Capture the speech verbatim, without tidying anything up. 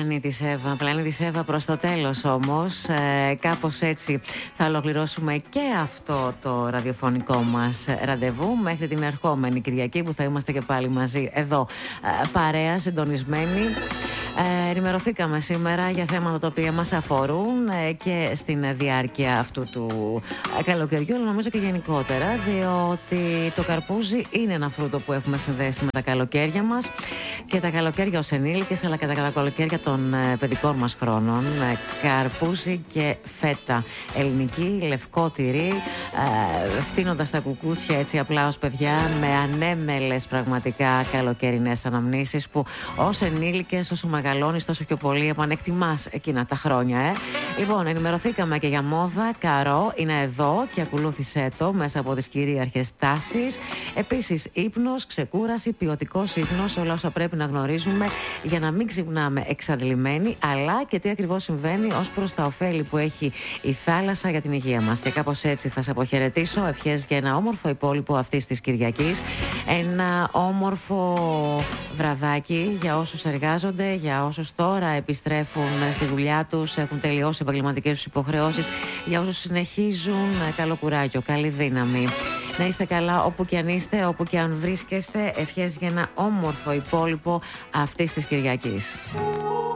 Πλανήτης Εύα. Πλανήτης Εύα προς το τέλος όμως. Ε, κάπως έτσι θα ολοκληρώσουμε και αυτό το ραδιοφωνικό μας ραντεβού μέχρι την ερχόμενη Κυριακή που θα είμαστε και πάλι μαζί εδώ ε, παρέα, συντονισμένοι. Ε, ενημερωθήκαμε σήμερα για θέματα τα οποία μας αφορούν ε, και στην διάρκεια αυτού του ε, καλοκαιριού, αλλά νομίζω και γενικότερα, διότι το καρπούζι είναι ένα φρούτο που έχουμε συνδέσει με τα καλοκαίρια μας και τα καλοκαίρια ως ενήλικες, αλλά και τα καλοκαίρια των ε, παιδικών μας χρόνων. Ε, καρπούζι και φέτα, ελληνική, λευκό τυρί, ε, φτύνοντας τα κουκούτσια έτσι απλά ως παιδιά, με ανέμελες πραγματικά καλοκαιρινές αναμνήσεις που ως ενήλικες, όσο μεγαλώνεις τόσο πιο πολύ επανεκτιμάς εκείνα τα χρόνια. Ε. Λοιπόν, ενημερωθήκαμε και για μόδα. Καρό είναι εδώ και ακολούθησέ το μέσα από τις κυρίαρχες τάσεις. Επίσης, ύπνος, ξεκούραση, ποιοτικός ύπνος, όλα όσα πρέπει να γνωρίζουμε για να μην ξυπνάμε εξαντλημένοι, αλλά και τι ακριβώς συμβαίνει ως προς τα ωφέλη που έχει η θάλασσα για την υγεία μας. Και κάπως έτσι θα σε αποχαιρετήσω. Ευχές για ένα όμορφο υπόλοιπο αυτής της Κυριακής. Ένα όμορφο βραδάκι για όσους εργάζονται, για όσους τώρα επιστρέφουν στη δουλειά τους, έχουν τελειώσει επαγγελματικές τους υποχρεώσεις, για όσους συνεχίζουν. Καλό κουράγιο, καλή δύναμη. Να είστε καλά όπου και αν είστε, όπου και αν βρίσκεστε. Ευχές για ένα όμορφο υπόλοιπο αυτής της Κυριακής.